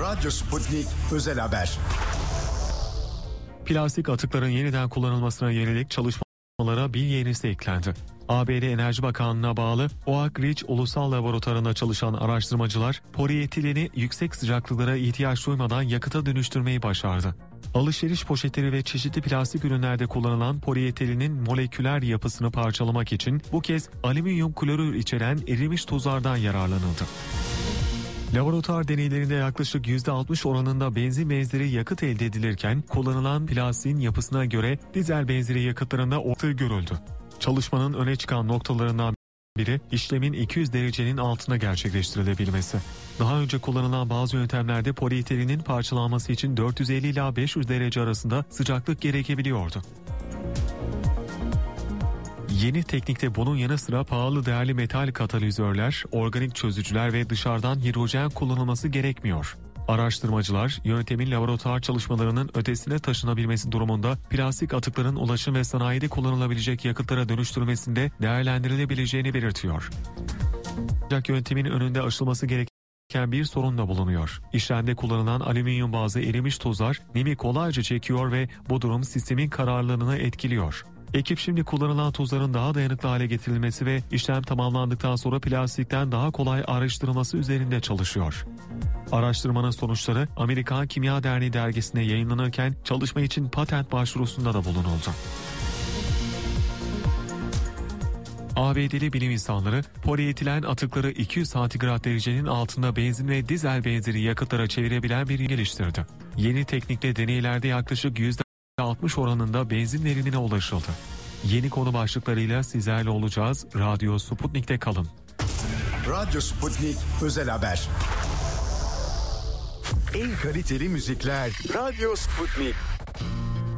Radyo Sputnik Özel Haber. Plastik atıkların yeniden kullanılmasına yönelik çalışmalara bir yenisi eklendi. ABD Enerji Bakanlığı'na bağlı Oak Ridge Ulusal Laboratuvarı'nda çalışan araştırmacılar polietileni yüksek sıcaklıklara ihtiyaç duymadan yakıta dönüştürmeyi başardı. Alışveriş poşetleri ve çeşitli plastik ürünlerde kullanılan polietilinin moleküler yapısını parçalamak için bu kez alüminyum klorür içeren erimiş tuzlardan yararlanıldı. Laboratuvar deneylerinde yaklaşık %60 oranında benzin benzeri yakıt elde edilirken kullanılan plastiğin yapısına göre dizel benzeri yakıtlarında ortağı görüldü. Çalışmanın öne çıkan noktalarından biri işlemin 200 derecenin altında gerçekleştirilebilmesi. Daha önce kullanılan bazı yöntemlerde polietilinin parçalanması için 450 ila 500 derece arasında sıcaklık gerekebiliyordu. Yeni teknikte bunun yanı sıra pahalı değerli metal katalizörler, organik çözücüler ve dışarıdan hidrojen kullanılması gerekmiyor. Araştırmacılar, yöntemin laboratuvar çalışmalarının ötesine taşınabilmesi durumunda plastik atıkların ulaşım ve sanayide kullanılabilecek yakıtlara dönüştürülmesinde değerlendirilebileceğini belirtiyor. Ancak yöntemin önünde aşılması gereken bir sorun da bulunuyor. İşlemde kullanılan alüminyum bazlı erimiş tuzlar nemi kolayca çekiyor ve bu durum sistemin kararlılığını etkiliyor. Ekip şimdi kullanılan tuzların daha dayanıklı hale getirilmesi ve işlem tamamlandıktan sonra plastikten daha kolay ayrıştırılması üzerinde çalışıyor. Araştırmanın sonuçları Amerikan Kimya Derneği dergisinde yayınlanırken çalışma için patent başvurusunda da bulunuldu. ABD'li bilim insanları polietilen atıkları 200 santigrat derecenin altında benzin ve dizel benzeri yakıtlara çevirebilen bir geliştirdi. Yeni teknikle deneylerde yaklaşık %60 oranında benzin verimine ulaşıldı. Yeni konu başlıklarıyla sizlerle olacağız. Radyo Sputnik'te kalın. Radyo Sputnik Özel Haber. En kaliteli müzikler Radyo Sputnik.